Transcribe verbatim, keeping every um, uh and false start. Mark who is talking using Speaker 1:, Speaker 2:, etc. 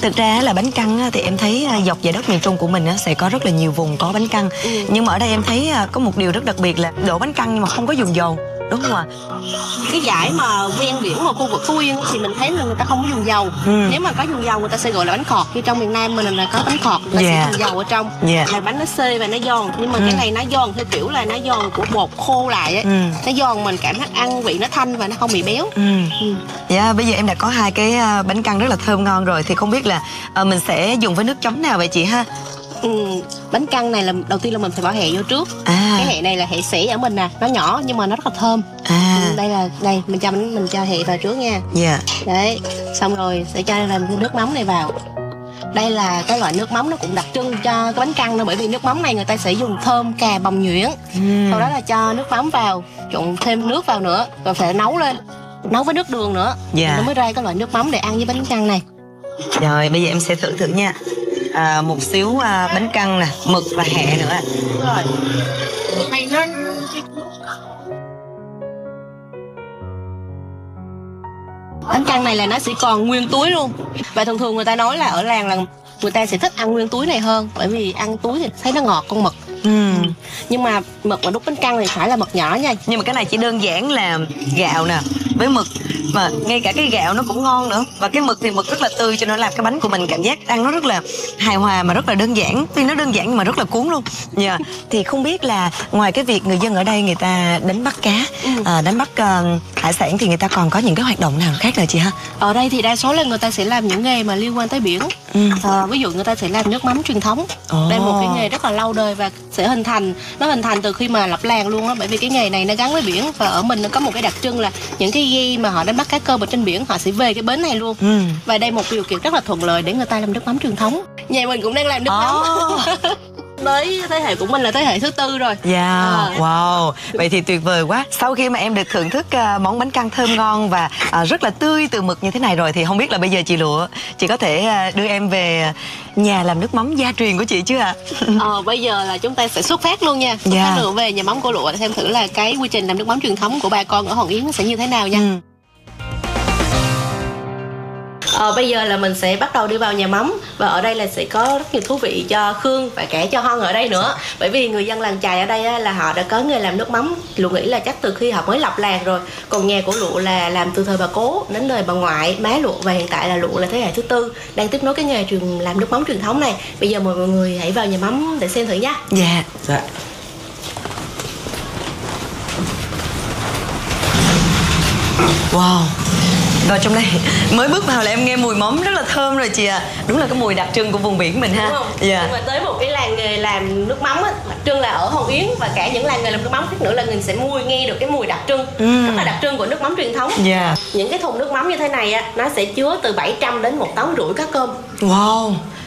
Speaker 1: Thực ra là bánh căn á, thì em thấy dọc dải đất miền Trung của mình á, sẽ có rất là nhiều vùng có bánh căn. Ừ. Nhưng mà ở đây em thấy có một điều rất đặc biệt là đổ bánh căn nhưng mà không có dùng dầu. Đúng không ạ?
Speaker 2: Cái dải mà ven biển mà khu vực Phú Yên thì mình thấy là người ta không có dùng dầu. Ừ. Nếu mà có dùng dầu người ta sẽ gọi là bánh khọt. Như trong miền Nam mình là có bánh khọt, người ta yeah. sẽ dùng dầu ở trong. Yeah. Là bánh nó xê và nó giòn. Nhưng mà ừ. cái này nó giòn theo kiểu là nó giòn của bột khô lại ấy. Ừ. Nó giòn mình cảm thấy ăn vị nó thanh và nó không bị béo. Ừ.
Speaker 1: Ừ. Dạ, bây giờ em đã có hai cái bánh căn rất là thơm ngon rồi thì không biết là uh, mình sẽ dùng với nước chấm nào vậy chị ha?
Speaker 2: Ừ, bánh căn này là đầu tiên là mình phải bỏ hẹ vô trước. À. Cái hẹ này là hẹ sỉ ở mình nè, nó nhỏ nhưng mà nó rất là thơm. À. Ừ, đây là đây mình cho bánh mình cho hẹ vào trước nha. Dạ. Yeah. Đấy, xong rồi sẽ cho làm cái nước mắm này vào. Đây là cái loại nước mắm nó cũng đặc trưng cho cái bánh căn nữa, bởi vì nước mắm này người ta sẽ dùng thơm cà bồng nhuyễn. Ừ. Sau đó là cho nước mắm vào, trộn thêm nước vào nữa rồi phải nấu lên, nấu với nước đường nữa. Dạ. Nó mới ra cái loại nước mắm để ăn với bánh căn này.
Speaker 1: Rồi bây giờ em sẽ thử thử nha. À, một xíu à, bánh căn nè, mực và hẹ nữa. Rồi.
Speaker 2: Bánh căn này là nó sẽ còn nguyên túi luôn. Và thường thường người ta nói là ở làng là người ta sẽ thích ăn nguyên túi này hơn, bởi vì ăn túi thì thấy nó ngọt con mực. Ừ. Nhưng mà mực mà đúc bánh căn thì phải là mực nhỏ nha.
Speaker 1: Nhưng mà cái này chỉ đơn giản là gạo nè với mực, mà ngay cả cái gạo nó cũng ngon nữa, và cái mực thì mực rất là tươi cho nên làm cái bánh của mình cảm giác ăn nó rất là hài hòa mà rất là đơn giản. Tuy nó đơn giản nhưng mà rất là cuốn luôn. Yeah. Thì không biết là ngoài cái việc người dân ở đây người ta đánh bắt cá, ừ. à, đánh bắt uh, hải sản thì người ta còn có những cái hoạt động nào khác là chị ha?
Speaker 2: Ở đây thì đa số là người ta sẽ làm những nghề mà liên quan tới biển. Ừ. À, ví dụ người ta sẽ làm nước mắm truyền thống. Oh. Đây là một cái nghề rất là lâu đời và sẽ hình thành nó hình thành từ khi mà lập làng luôn á, bởi vì cái nghề này nó gắn với biển. Và ở mình nó có một cái đặc trưng là những cái ghe mà họ đánh bắt cá cơm ở trên biển họ sẽ về cái bến này luôn. Ừ. Và đây một điều kiện rất là thuận lợi để người ta làm nước mắm truyền thống. Nhà mình cũng đang làm nước oh. mắm. Tới thế hệ của mình là thế hệ thứ tư rồi.
Speaker 1: Dạ, yeah. à. Wow, vậy thì tuyệt vời quá. Sau khi mà em được thưởng thức uh, món bánh căn thơm ngon và uh, rất là tươi từ mực như thế này rồi thì không biết là bây giờ chị Lụa, chị có thể uh, đưa em về nhà làm nước mắm gia truyền của chị chứ ạ? À?
Speaker 2: Ờ, bây giờ là chúng ta sẽ xuất phát luôn nha. Xuất yeah. phát đường về nhà mắm của Lụa để xem thử là cái quy trình làm nước mắm truyền thống của bà con ở Hòn Yến nó sẽ như thế nào nha. Ừ. Ờ, bây giờ là mình sẽ bắt đầu đi vào nhà mắm. Và ở đây là sẽ có rất nhiều thú vị cho Khương và cả cho Hon ở đây nữa. Bởi vì người dân làng chài ở đây á, là họ đã có nghề làm nước mắm. Lụa nghĩ là chắc từ khi họ mới lập làng rồi. Còn nhà của Lụa là làm từ thời bà cố đến đời bà ngoại, má Lụa. Và hiện tại là Lụa là thế hệ thứ tư đang tiếp nối cái nghề truyền làm nước mắm truyền thống này. Bây giờ mời mọi người hãy vào nhà mắm để xem thử nhé.
Speaker 1: Dạ. Dạ. Wow. Vào trong đây mới bước vào là em nghe mùi mắm rất là thơm rồi chị ạ. À. Đúng là cái mùi đặc trưng của vùng biển mình ha.
Speaker 2: Đúng không? Dạ. Nhưng mà tới một cái làng nghề làm nước mắm á, đặc trưng là ở Hòn Yến và cả những làng nghề làm nước mắm khác nữa là mình sẽ mua nghe được cái mùi đặc trưng, ừ. rất là đặc trưng của nước mắm truyền thống. Dạ. Những cái thùng nước mắm như thế này á, nó sẽ chứa từ bảy trăm đến một tấn rưỡi cá cơm.
Speaker 1: Wow.